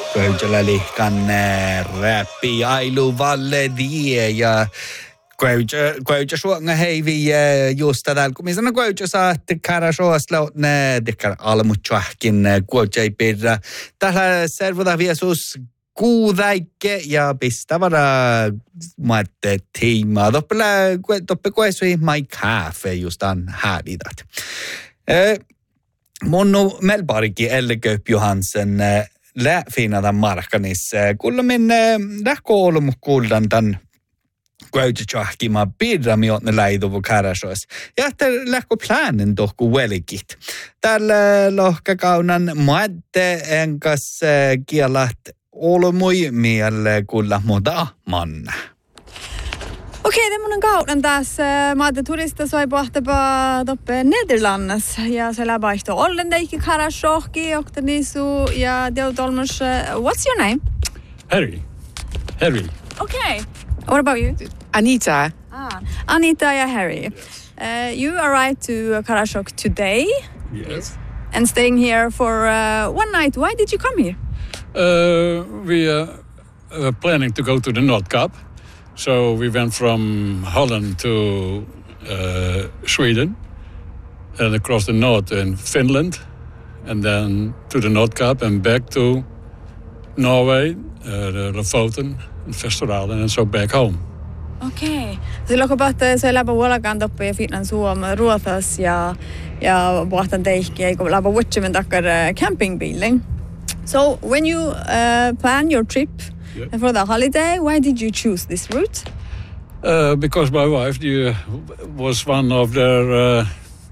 Köytälä räppi ailu valle die ja köytä suonga heivi just tällä kun minä köytä saatte karashoas lautne dekar almutsuahkin kuotsai pirra tällä servoda viesus kuudaike ja pistavara maatte tiimaa toppe kuesui mai kaffe just an hävidat. Monnu Melbarki Elleköp Johansen läfinada markanis. Kulla min lähkoolum kuldan tämän köytätsahkima pirrami otne läidovu karashoas. Ja että lähko planen tohku velikit. Tällä lohkakaunan maatte enkas kielat olmui mielle kulla muuta manna. Okei, tämmöinen kauden taas. Mä ajattelin turista soi pohtapa toppe Nederlandes. Ja se läpäihto ollen teikki karashohki, okta nisu ja teut olmus. What's your name? Harry. Okay. What about you? Anita. Anita and Harry. You arrived to Karasjok today. Yes. And staying here for one night. Why did you come here? We were planning to go to the Nord Cap. So we went from Holland to Sweden and across the north in Finland and then to the Nordkap and back to Norway, the Lofoten and Vesterålen and so back home. Okei. Silloin kun päättää se läpä vuolakaan toppi ja Finland Suomi, Ruotas ja vuotan teikki, eikö läpä vuotsimen takkar campingbilen. So when you plan your trip for the holiday, why did you choose this route? Because my wife was one of their,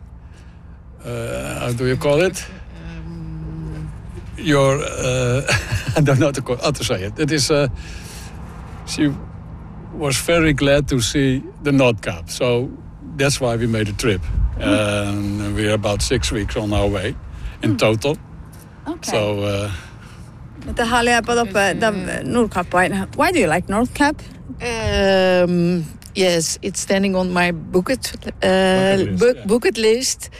how do you call it? I don't know how to say it. It is, she was very glad to see the Nordkap. So that's why we made a trip. And we are about 6 weeks on our way in total. Okay. So... Why do you like Nordkap? Yes, it's standing on my bucket list.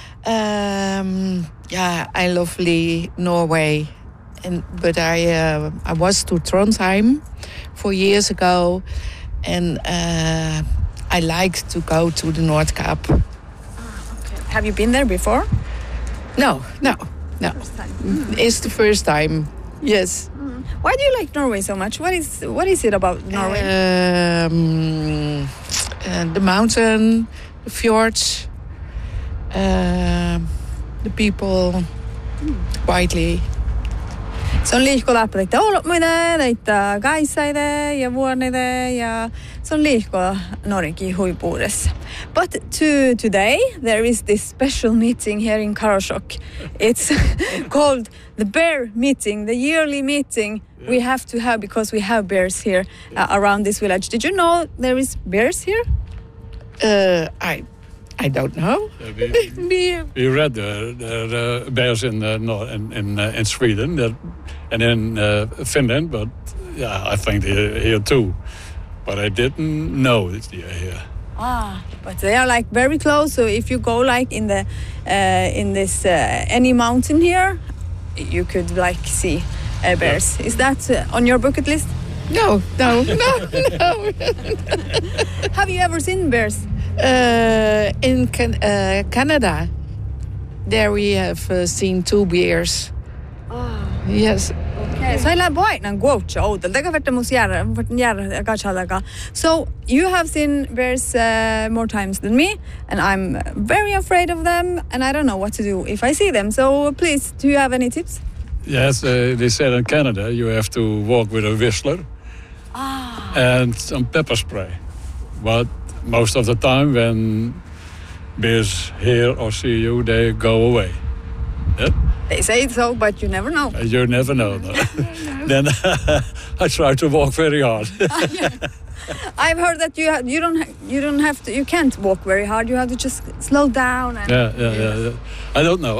I love Norway, but I was to Trondheim 4 years ago, and I like to go to the Nordkap. Okay. Have you been there before? No. First time. It's the first time. Yes. Why do you like Norway so much? What is it about Norway? The mountain, the fjords, the people, quietly. Se on liihkoläppä teitä olmuide, teitä kaisaide ja vuorneide ja se on liihko Norjaki huipuudessa. But today there is this special meeting here in Karasjok. It's called the bear meeting, the yearly meeting we have to have because we have bears here around this village. Did you know there is bears here? I don't know. We read the bears in Sweden and in Finland, but I think they're here too. But I didn't know they're here. But they are like very close. So if you go like in this any mountain here, you could like see bears. Is that on your bucket list? No. Have you ever seen bears? In Canada, there we have seen 2 bears. Yes. Okay. So you have seen bears more times than me, and I'm very afraid of them, and I don't know what to do if I see them. So please, do you have any tips? Yes, they said in Canada you have to walk with a whistler and some pepper spray. But most of the time when bears hear or see you, they go away. Yeah? They say so, but you never know. You never know. No. Then I try to walk very hard. I've heard that you can't walk very hard. You have to just slow down. And Yeah. I don't know.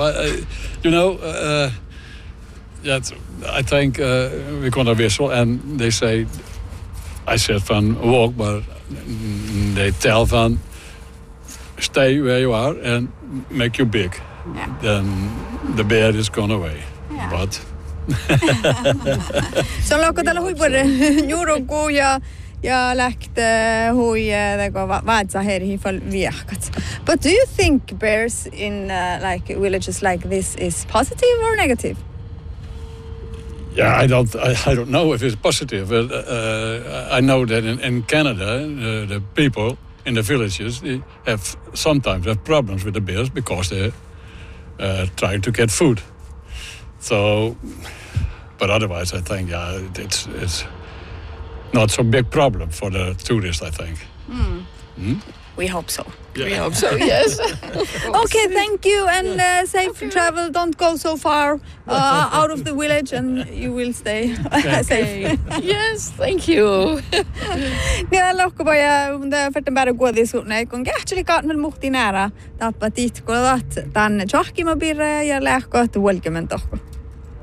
I think we're gonna whistle, and they say, I said van walk, but they tell van stay where you are and make you big. Yeah. Then the bear is gone away. Yeah. But Se on lokotella huipure juuruku ja lähtee hui vaatsa heri fal viehkat. But do you think bears in like villages like this is positive or negative? Yeah, I don't know if it's positive. I know that in Canada, the people in the villages they sometimes have problems with the bears because they're trying to get food. So, but otherwise, I think it's not so big problem for the tourists, I think. We hope so. Yeah. We hope so, yes. Okay, thank you and safe travel. Don't go so far out of the village and you will stay safe. Yes, thank you. Niillä lohkopoja färten bara gå det så nej kun actually kan väl muhti nära tappa titt kolat tänne chahkima birre ja lähkot welcome tohko.